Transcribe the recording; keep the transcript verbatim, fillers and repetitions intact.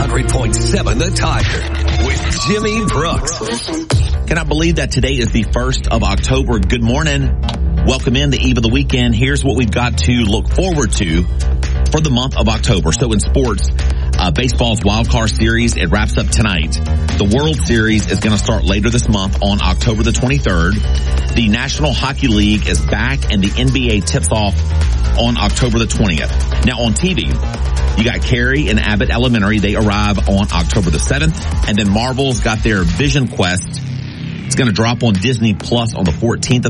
hundred point seven The Tiger with Jimmy Brooks. Cannot believe that today is the first of October. Good morning. Welcome in the eve of the weekend. Here's what we've got to look forward to for the month of October. So in sports, uh, baseball's wild card series, it wraps up tonight. The World Series is going to start later this month on October the twenty-third. The National Hockey League is back and the N B A tips off on October the twentieth. Now on T V, you got Carrie and Abbott Elementary. They arrive on October the seventh. And then Marvel's got their Vision Quest. It's going to drop on Disney Plus on the fourteenth of